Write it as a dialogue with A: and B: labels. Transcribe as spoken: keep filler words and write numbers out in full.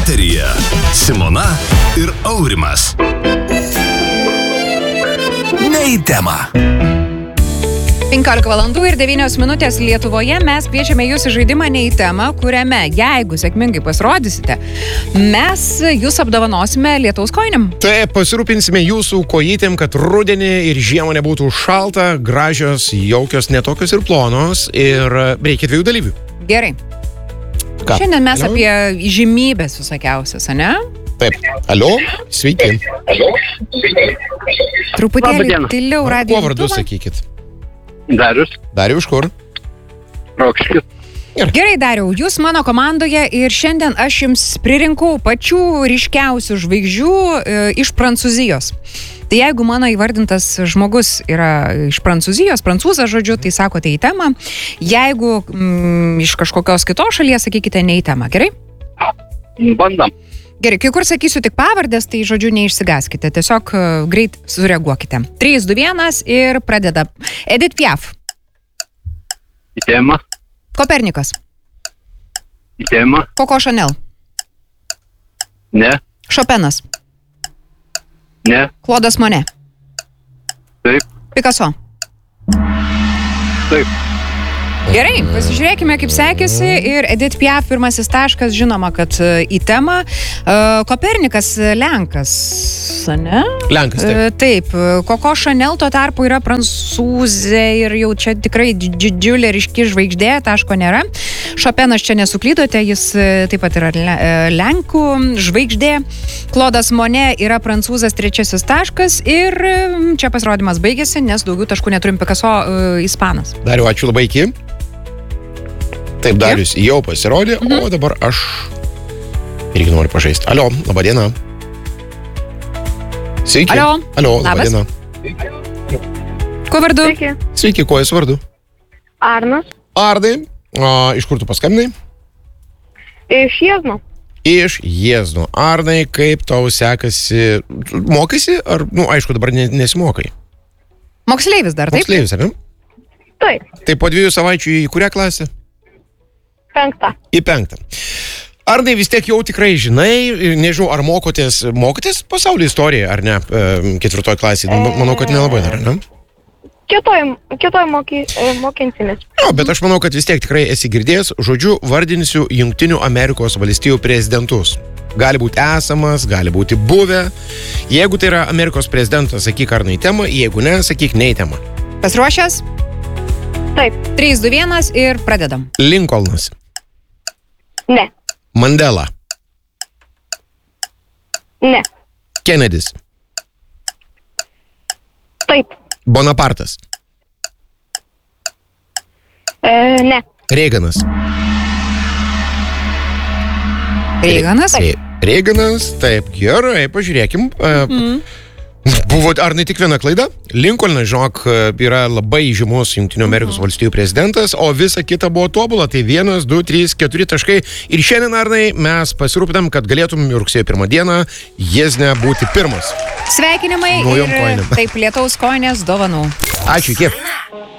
A: Eteryje Simona ir Aurimas. Ne į temą.
B: penkiolika valandų ir devynios minutės Lietuvoje mes kviečiame jūs į žaidimą Ne į temą, kuriame, jeigu sėkmingai pasirodysite, mes jūs apdovanosime lietaus kojinėm.
C: Taip, pasirūpinsime jūsų kojytėm, kad rudenį ir žiemą nebūtų šalta, gražios, jaukios, netokios ir plonos, ir reikia dviejų dalyvių.
B: Gerai.
C: Ką?
B: Šiandien mes
C: Alio?
B: apie žymybės visokiausias, ane?
C: Taip. Alio, sveiki.
B: Truputėlį tyliau radijo.
C: Kuo vardu sakykit?
D: Darius.
C: Dariau, iš kur?
D: Rokškis.
B: Gerai, Dariau, jūs mano komandoje ir šiandien aš jums pririnkau pačių ryškiausių žvaigždžių e, iš Prancūzijos. Tai jeigu mano įvardintas žmogus yra iš Prancūzijos, prancūzas žodžiu, tai sakote į temą. Jeigu mm, iš kažkokios kitos šalies, sakykite ne į temą, gerai?
D: Bandam.
B: Gerai, kai kur sakysiu tik pavardės, tai žodžiu neišsigaskite, tiesiog uh, greit sureaguokite. trys, du, vienas ir pradeda. Edith Piaf.
D: Į temą.
B: Kopernikas.
D: Į temą.
B: Coco Chanel.
D: Ne.
B: Chopinas.
D: Ne.
B: Claudas Monet.
D: Taip.
B: Picasso.
D: Taip.
B: Gerai, pasižiūrėkime, kaip sekėsi ir Edith Piaf pirmasis taškas, žinoma, kad uh, į temą. Uh, Kopernikas Lenkas, ne?
C: Lenkas, taip.
B: Uh, taip, Coco Chanel tuo tarpu yra prancūzė ir jau čia tikrai didžiulė ryški žvaigždė, taško nėra. Chopinas čia nesuklydote, jis uh, taip pat yra le, uh, Lenkų žvaigždė. Claudas Monet yra prancūzas, trečiasis taškas ir uh, čia pasirodymas baigėsi, nes daugiau taškų neturim. Picasso uh, ispanas.
C: Dariau, ačiū labai iki. Taip, Darius jau pasirodė, mhm. o dabar aš irgi noriu pažaisti. Alio, laba diena. Sveiki.
B: Alio.
C: Alio, laba
B: Labas.
C: diena.
B: Kuo vardu?
E: Sveiki.
C: Sveiki, kuo jūs vardu?
E: Arnas.
C: Ardai, o, iš kur tu paskambinai?
E: Iš Jiezno.
C: Iš Jiezno. Arnai, kaip tau sekasi? Mokaisi? Ar, nu, aišku, dabar ne, nesimokai?
B: Moksleivis dar, taip?
C: Moksleivis, ar ne?
E: Taip.
C: Tai po dviejų savaičių į kurią klasę?
E: Penktą.
C: Į penktą. Arnai, vis tiek jau tikrai žinai, nežinau, ar mokotės, mokotės pasaulio istoriją, ar ne, ketvirtoj klasėje? Manau, kad nelabai dar, ne?
E: Kitoj, kitoj moky, mokinsimės.
C: Jo, bet aš manau, kad vis tiek tikrai esi girdėjęs, žodžiu, vardinsiu Jungtinių Amerikos valstijų prezidentus. Gali būti esamas, gali būti buvę. Jeigu tai yra Amerikos prezidentas, sakyk Arnai temą, jeigu ne, sakyk ne į temą.
B: Pasiruošęs?
E: Taip.
B: trys, du, vienas ir pradedam.
C: Lincolnas.
E: Ne.
C: Mandela.
E: Ne.
C: Kennedys.
E: Taip.
C: Bonapartas.
E: E, ne.
C: Reiganas.
B: Reiganas?
C: Re- Reiganas, taip, gerai, pažiūrėkim. Mm. Buvo, ar ne tik viena klaida? Lincolnas, žinok, yra labai žymus Jungtinių Amerikos mm. valstijų prezidentas, o visa kita buvo tobula, tai vienas, du, trys, keturi taškai. Ir šiandien, Arnai, mes pasirūpinam, kad galėtum rugsėjo pirmą dieną Jiezne būti pirmas.
B: Sveikinimai
C: Naujom
B: ir
C: kojinėm.
B: taip lietaus kojinės dovanų.
C: Ačiū, kiek?